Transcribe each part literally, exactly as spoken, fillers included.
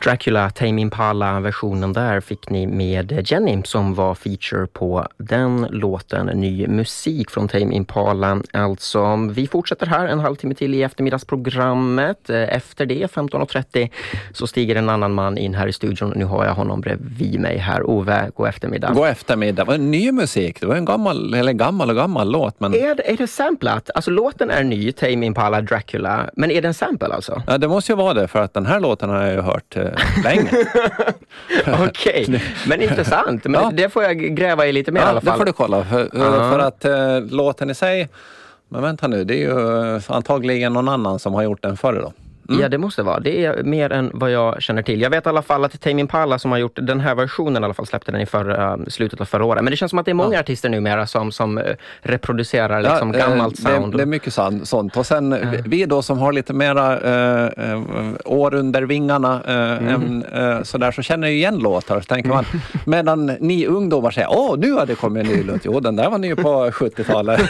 Dracula, Tame Impala-versionen där fick ni med Jenny som var feature på den låten. Ny musik från Tame Impala. Alltså, vi fortsätter här en halvtimme till i eftermiddagsprogrammet. Efter det, femton och trettio, så stiger en annan man in här i studion. Nu har jag honom bredvid mig här. Ove, god eftermiddag. God eftermiddag. Det var en ny musik. Det var en gammal, eller gammal och gammal låt. Men... Är, det, är det samplat? Alltså låten är ny, Tame Impala, Dracula. Men är det en sample alltså? Ja, det måste ju vara det, för att den här låten har jag ju hört eh, länge. Okej, okay. Men intressant. Men ja. Det får jag gräva i lite mer ja, i alla fall. Det får du kolla. För, uh-huh. för att eh, låten i sig... Men vänta nu, det är ju antagligen någon annan som har gjort den förr då. Mm. Ja, det måste vara. Det är mer än vad jag känner till. Jag vet i alla fall att Tame Impala som har gjort den här versionen i alla fall släppte den i förra, slutet av förra året. Men det känns som att det är många ja. artister numera som, som reproducerar liksom ja, gammalt sound. Det, det är mycket sånt. Och sen ja. vi då som har lite mera äh, år under vingarna äh, mm. än, äh, så där, så känner jag igen låtar. Så tänker man, medan ni ungdomar säger, åh, nu har det kommit en ny låt. Jo, den där var ny på sjuttiotalet.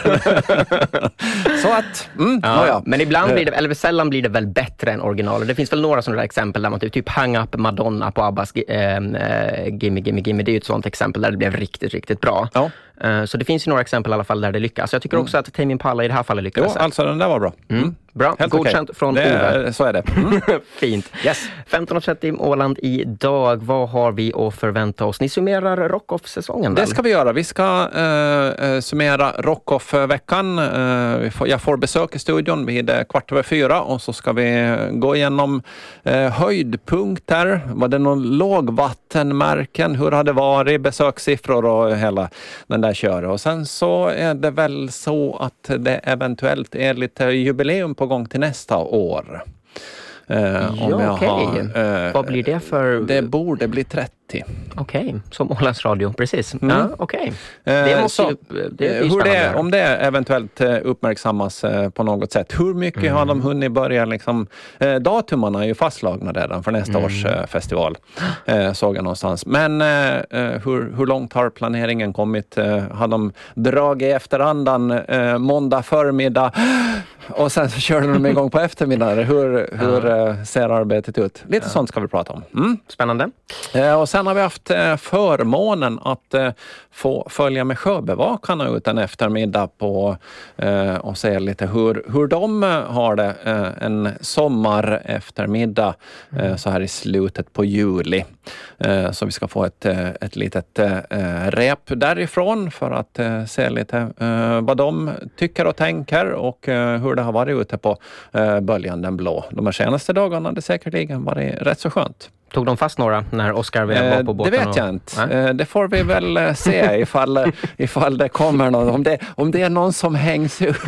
Så att, mm, ja, ja. Men ibland blir det, eller sällan blir det väl bättre än originalet. Det finns väl några sådana exempel där man typ, typ hang up Madonna på Abbas äh, Gimme Gimme Gimme. Det är ju ett sånt exempel där det blev riktigt, riktigt bra. Ja. Uh, så det finns ju några exempel i alla fall där det lyckas. Jag tycker mm. också att Tame Impala i det här fallet lyckas. Jo, alltså den där var bra. Mm. Mm. Bra, helt godkänt okay. från det, Ove. Så är det. Mm. Fint. Yes. femton och trettio Åland idag. Vad har vi att förvänta oss? Ni summerar Rock-Off-säsongen. Det ska vi göra. Vi ska uh, summera Rock-Off-veckan. Uh, får, jag får besök i studion vid kvart över fyra och så ska vi gå igenom uh, höjdpunkter. Var det någon lågvattenmärken? Hur har det varit? Besökssiffror och hela den där köret. Och sen så är det väl så att det eventuellt är lite jubileum på gång till nästa år. Uh, ja, okej. Okay. Uh, Vad blir det för... Det borde bli trettio. Okej, okay. Som Ålands Radio, precis. Mm. Ja, okej. Okay. Uh, det måste så, ju... Det är hur det, om det eventuellt uppmärksammas uh, på något sätt. Hur mycket mm. har de hunnit börja liksom... Uh, datumarna är ju fastslagna redan för nästa mm. års uh, festival. Uh, såg jag någonstans. Men uh, hur, hur långt har planeringen kommit? Uh, har de dragit efter andan uh, måndag förmiddag och sen så kör de igång på eftermiddagen? Hur, hur uh, ser arbetet ut? Lite ja. sånt ska vi prata om. Mm. Spännande. Uh, och sen har vi haft uh, förmånen att uh, få följa med sjöbevakarna ut en eftermiddag på uh, och se lite hur, hur de uh, har det uh, en sommar eftermiddag uh, mm. så här i slutet på juli. Uh, så vi ska få ett, uh, ett litet uh, rep därifrån för att uh, se lite uh, vad de tycker och tänker och uh, hur det har varit ute på uh, Böljan den blå. De här senaste dagarna har det säkerligen varit rätt så skönt. Tog de fast några när Oscar var på båten? Det vet jag inte. Och... Det får vi väl se ifall, ifall det kommer någon. Om det, om det är någon som hängs ut.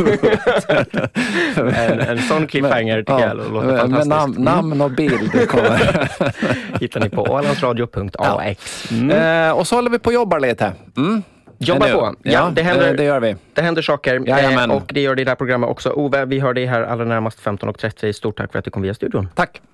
en, en sån cliffhanger tycker ja, jag låter fantastiskt. Med nam, namn och bild kommer. Hittar ni på ålandsradio punkt a x. Mm. Eh, och så håller vi på att jobba lite. Mm. Jobba på. Ja, ja, det händer, det gör vi. Det händer saker. Jajamän. Och det gör det i det här programmet också. Ove, vi hör dig här allra närmast femton och trettio. Stort tack för att du kom via studion. Tack.